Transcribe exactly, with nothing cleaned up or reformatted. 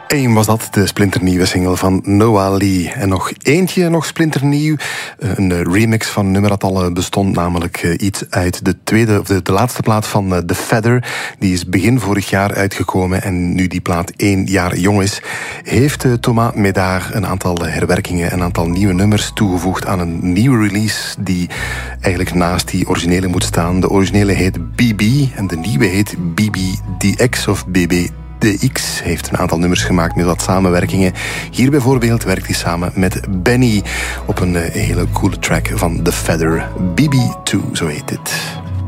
Eén was dat, de splinternieuwe single van Noah Lee. En nog eentje, nog splinternieuw. Een remix van een nummer dat al bestond, namelijk iets uit de tweede, of de, de laatste plaat van The Feather. Die is begin vorig jaar uitgekomen en nu die plaat één jaar jong is, heeft Thomas Médard een aantal herwerkingen, een aantal nieuwe nummers toegevoegd aan een nieuwe release die eigenlijk naast die originele moet staan. De originele heet B B en de nieuwe heet B B D X of B B De X. Heeft een aantal nummers gemaakt met wat samenwerkingen. Hier bijvoorbeeld werkt hij samen met Benny op een hele coole track van The Feather. B B twee, zo heet dit.